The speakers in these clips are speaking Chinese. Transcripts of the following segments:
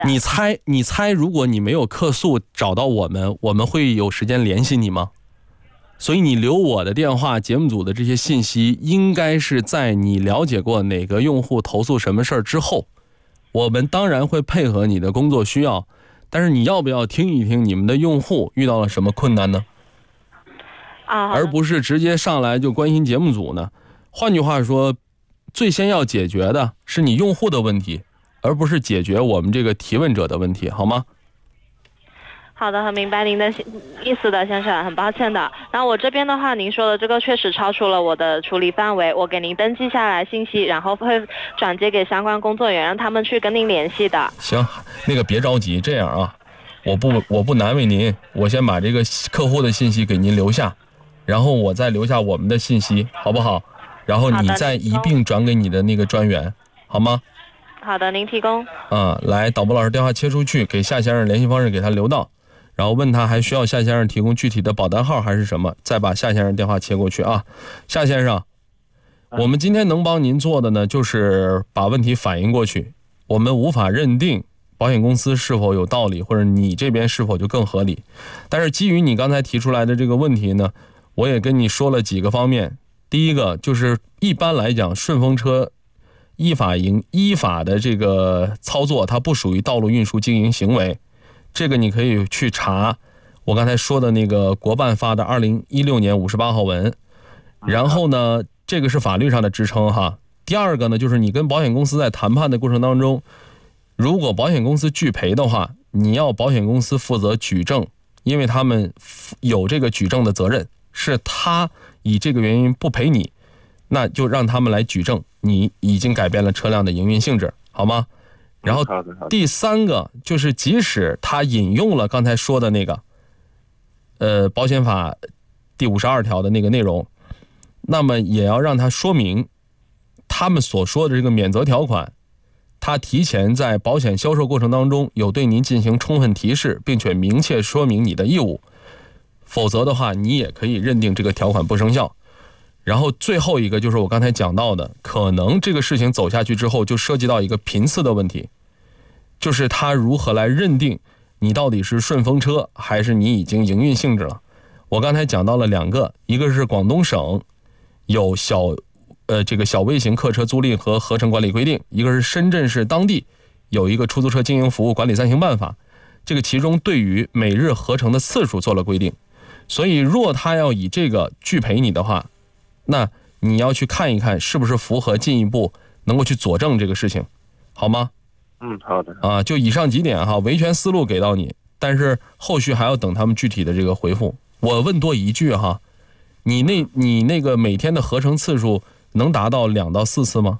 你猜，如果你没有客诉找到我们会有时间联系你吗？所以你留我的电话、节目组的这些信息，应该是在你了解过哪个用户投诉什么事儿之后。我们当然会配合你的工作需要，但是你要不要听一听你们的用户遇到了什么困难呢？而不是直接上来就关心节目组呢？换句话说，最先要解决的是你用户的问题，而不是解决我们这个提问者的问题，好吗？ 好的，很明白您的意思的，先生，很抱歉的。然后我这边的话，您说的这个确实超出了我的处理范围，我给您登记下来信息，然后会转接给相关工作人员，让他们去跟您联系的。 行，那个别着急，这样啊，我不难为您，我先把这个客户的信息给您留下，然后我再留下我们的信息，好不好？然后你再一并转给你的那个专员，好吗？ 好的，您提供。 来，导播老师电话切出去，给夏先生联系方式给他留到。然后问他还需要夏先生提供具体的保单号还是什么，再把夏先生电话切过去啊。夏先生，我们今天能帮您做的呢，就是把问题反映过去。我们无法认定保险公司是否有道理，或者你这边是否就更合理。但是基于你刚才提出来的这个问题呢，我也跟你说了几个方面。第一个就是一般来讲，顺风车依法的这个操作，它不属于道路运输经营行为。这个你可以去查我刚才说的那个国办发的2016年58号文，然后呢，这个是法律上的支撑哈。第二个呢，就是你跟保险公司在谈判的过程当中，如果保险公司拒赔的话，你要保险公司负责举证，因为他们有这个举证的责任，是他以这个原因不赔你，那就让他们来举证你已经改变了车辆的营运性质，好吗？然后第三个就是即使他引用了刚才说的那个保险法第52条的那个内容，那么也要让他说明他们所说的这个免责条款，他提前在保险销售过程当中有对您进行充分提示，并且明确说明你的义务，否则的话你也可以认定这个条款不生效。然后最后一个就是我刚才讲到的，可能这个事情走下去之后就涉及到一个频次的问题，就是他如何来认定你到底是顺风车还是你已经营运性质了。我刚才讲到了两个，一个是广东省有这个小微型客车租赁和合成管理规定，一个是深圳市当地有一个出租车经营服务管理暂行办法，这个其中对于每日合成的次数做了规定。所以若他要以这个拒赔你的话，那你要去看一看是不是符合进一步能够去佐证这个事情，好吗？ 好的。 就以上几点哈，维权思路给到你，但是后续还要等他们具体的这个回复。我问多一句哈，你那个每天的合成次数能达到2到4次吗？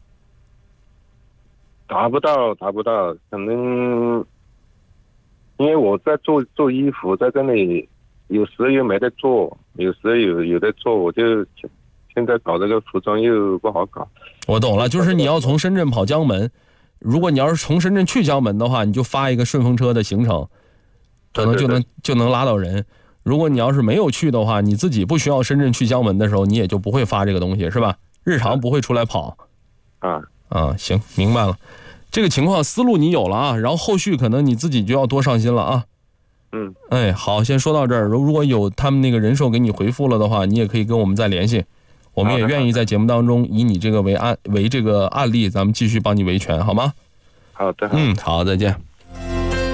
达不到，可能因为我在做衣服，在这里有时又没得做，有时有的做，我就现在搞这个服装又不好搞。 我懂了，就是你要从深圳跑江门，如果你要是从深圳去江门的话，你就发一个顺风车的行程，可能就能拉到人。如果你要是没有去的话，你自己不需要深圳去江门的时候，你也就不会发这个东西，是吧？日常不会出来跑。行，明白了。这个情况思路你有了啊，然后后续可能你自己就要多上心了啊。好，先说到这儿。如果有他们那个人寿给你回复了的话，你也可以跟我们再联系，我们也愿意在节目当中以你这个为这个案例，咱们继续帮你维权，好吗？ 好的。 好，再见。